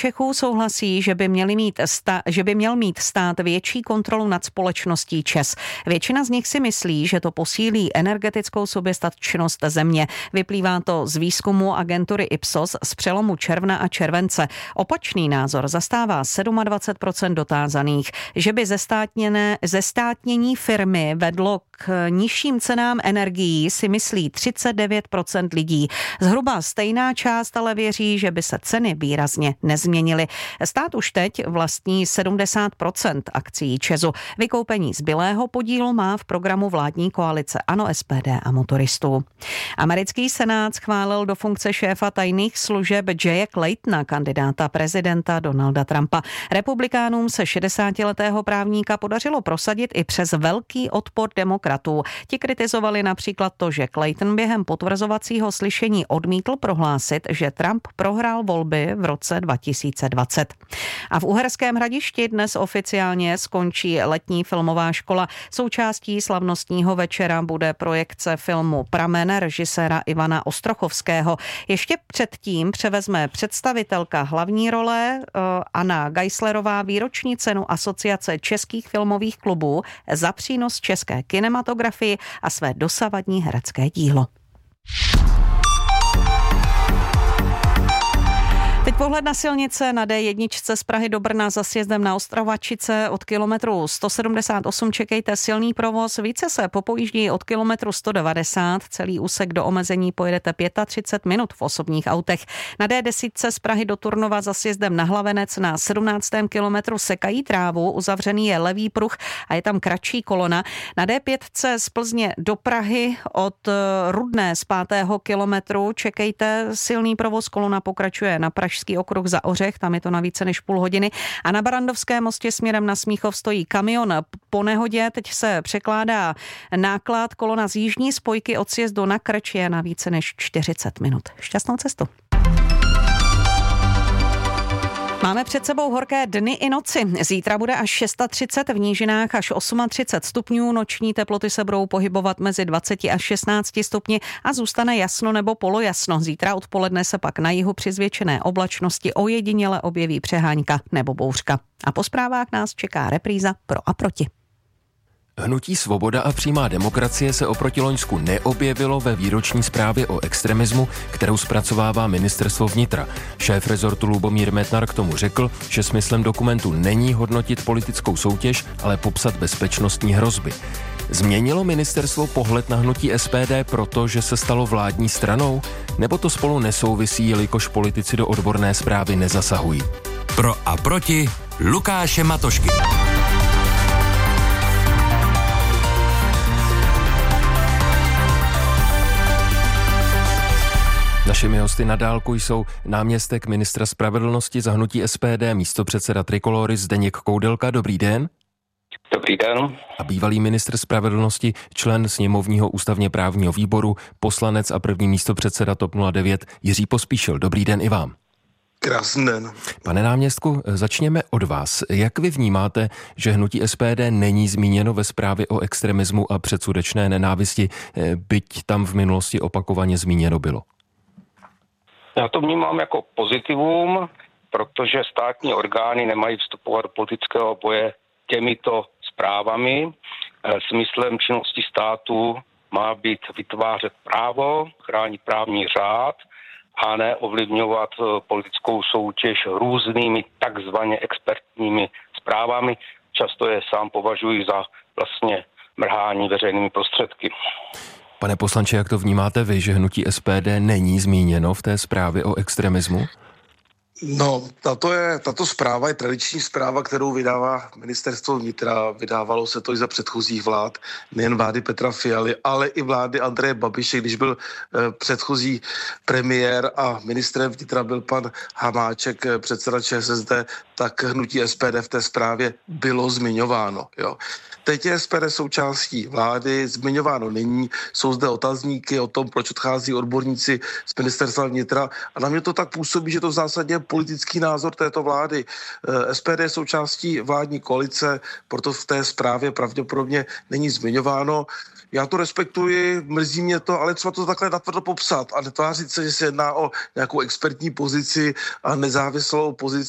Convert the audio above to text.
Čechů souhlasí, že by měl mít stát větší kontrolu nad společností ČEZ. Většina z nich si myslí, že to posílí energetickou soběstačnost země. Vyplývá to z výzkumu agentury Ipsos z přelomu června a července. Opačný názor zastává 27% dotázaných, že by zestátnění firmy vedlo k nižším cenám energií, si myslí 39% lidí. Zhruba stejná část ale věří, že by se ceny výrazně nezměnily. Stát už teď vlastní 70% akcií ČEZu. Vykoupení zbylého podílu má v programu vládní koalice ANO, SPD a motoristů. Americký senát schválil do funkce šéfa tajných služeb Jaye Claytona, kandidáta prezidenta Donalda Trumpa. Republikánům se 60letého právníka podařilo prosadit i přes velký odpor demokratů. Ti kritizovali například to, že Clayton během potvrzovacího slyšení odmítl prohlásit, že Trump prohrál volby v roce 2020. A v Uherském Hradišti dnes oficiálně skončí letní filmová škola. Součástí slavnostního večera bude projekce filmu Pramen režiséra Ivana Ostrochovského. Ještě předtím převezme představitelka hlavní role Anna Geislerová výroční cenu Asociace českých filmových klubů za přínos české kinematografii a své dosavadní herecké dílo. Teď pohled na silnice na D1 z Prahy do Brna za sjezdem na Ostrovačice od kilometru 178 čekejte silný provoz, více se popojíždí od kilometru 190, celý úsek do omezení pojedete 35 minut v osobních autech. Na D10 z Prahy do Turnova za sjezdem na Hlavenec na 17. kilometru sekají trávu, uzavřený je levý pruh a je tam kratší kolona. Na D5 z Plzně do Prahy od Rudné z 5. kilometru čekejte silný provoz, kolona pokračuje na Pražský okruh za Ořech, tam je to na více než půl hodiny. A na Barandovském mostě směrem na Smíchov stojí kamion po nehodě, teď se překládá náklad, kolona z jižní spojky od sjezdu na Krč je na více než 40 minut. Šťastnou cestu. Máme před sebou horké dny i noci. Zítra bude až 630, v nížinách až 38 stupňů, noční teploty se budou pohybovat mezi 20 až 16 stupni a zůstane jasno nebo polojasno. Zítra odpoledne se pak na jihu při zvětšené oblačnosti ojediněle objeví přehánka nebo bouřka. A po zprávách nás čeká repríza Pro a proti. Hnutí Svoboda a přímá demokracie se oproti loňsku neobjevilo ve výroční zprávě o extremismu, kterou zpracovává ministerstvo vnitra. Šéf rezortu Lubomír Metnar k tomu řekl, že smyslem dokumentu není hodnotit politickou soutěž, ale popsat bezpečnostní hrozby. Změnilo ministerstvo pohled na hnutí SPD proto, že se stalo vládní stranou? Nebo to spolu nesouvisí, jelikož politici do odborné zprávy nezasahují? Pro a proti Lukáše Matošky. Našimi hosty na dálku jsou náměstek ministra spravedlnosti za hnutí SPD, místopředseda Trikolory Zdeněk Koudelka. Dobrý den. Dobrý den. A bývalý ministr spravedlnosti, člen sněmovního ústavně právního výboru, poslanec a první místopředseda TOP 09 Jiří Pospíšil. Dobrý den i vám. Krásný den. Pane náměstku, začněme od vás. Jak vy vnímáte, že hnutí SPD není zmíněno ve zprávě o extremismu a předsudečné nenávisti, byť tam v minulosti opakovaně zmíněno bylo? Já to vnímám jako pozitivum, protože státní orgány nemají vstupovat do politického boje těmito zprávami. Smyslem činnosti státu má být vytvářet právo, chránit právní řád a ne ovlivňovat politickou soutěž různými takzvaně expertními zprávami. Často je sám považuji za vlastně mrhání veřejnými prostředky. Pane poslanče, jak to vnímáte vy, že hnutí SPD není zmíněno v té zprávě o extremismu? No, tato zpráva je tradiční zpráva, kterou vydává ministerstvo vnitra. Vydávalo se to i za předchozích vlád, nejen vlády Petra Fialy, ale i vlády Andreje Babiše, když byl předchozí premiér a ministrem vnitra byl pan Hamáček, předseda ČSSD, tak hnutí SPD v té zprávě bylo zmiňováno. Jo. Teď je SPD součástí vlády, zmiňováno není, jsou zde otazníky o tom, proč odchází odborníci z ministerstva vnitra a na mě to tak působí, že to v zásadě politický názor této vlády. SPD je součástí vládní koalice, proto v té zprávě pravděpodobně není zmiňováno. Já to respektuji, mrzí mě to, ale třeba to takhle natvrdo popsat a netvářit se, že se jedná o nějakou expertní pozici a nezávislou pozici